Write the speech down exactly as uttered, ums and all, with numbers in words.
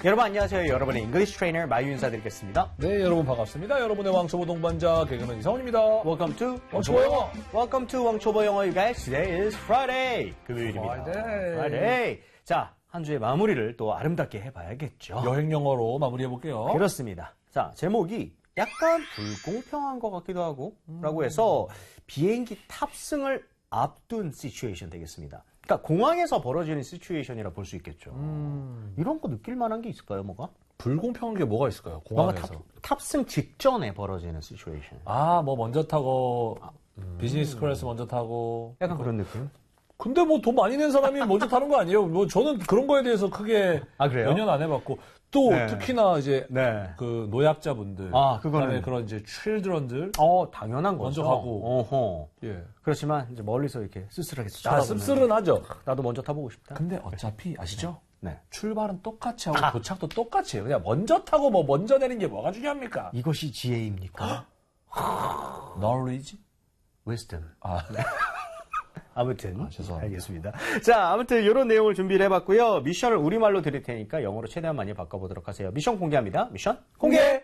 여러분 안녕하세요. 여러분의 잉글리시 트레이너 마유 인사드리겠습니다. 네, 여러분 반갑습니다. 여러분의 왕초보 동반자 개그맨 이상훈입니다. Welcome to 왕초보 영어. Welcome to 왕초보 영어, you guys. Today is Friday. 금요일입니다. Friday. Friday. 자, 한 주의 마무리를 또 아름답게 해봐야겠죠. 여행 영어로 마무리해볼게요. 그렇습니다. 자, 제목이 약간 불공평한 것 같기도 하고 음. 라고 해서 비행기 탑승을 앞둔 시츄에이션 되겠습니다. 그러니까 공항에서 벌어지는 시츄에이션이라 볼 수 있겠죠. 음. 이런 거 느낄 만한 게 있을까요, 뭐가? 불공평한 게 뭐가 있을까요? 공항에서. 탑, 탑승 직전에 벌어지는 시츄에이션. 아, 뭐 먼저 타고 음. 비즈니스 클래스 먼저 타고. 약간 그런 느낌? 근데 뭐 돈 많이 낸 사람이 먼저 타는 거 아니에요? 뭐 저는 그런 거에 대해서 크게 아, 그래요? 연연 안 해봤고 또 네. 특히나 이제 네. 그 노약자분들, 아, 그거는 그다음에 그런 이제 children들 어 당연한 거죠. 먼저 가고. 어허. 예. 그렇지만 이제 멀리서 이렇게 쓸쓸하게 아, 쳐다보는. 씁쓸은 하죠. 나도 먼저 타보고 싶다. 근데 어차피 아시죠? 네. 출발은 똑같이 하고 아. 도착도 똑같이 해요. 그냥 먼저 타고 뭐 먼저 내린 게 뭐가 중요합니까? 이것이 지혜입니까? knowledge? wisdom. 아. 네. 아무튼 아, 죄송합니다. 알겠습니다. 자, 아무튼 이런 내용을 준비를 해봤고요. 미션을 우리말로 드릴 테니까 영어로 최대한 많이 바꿔보도록 하세요. 미션 공개합니다. 미션 공개!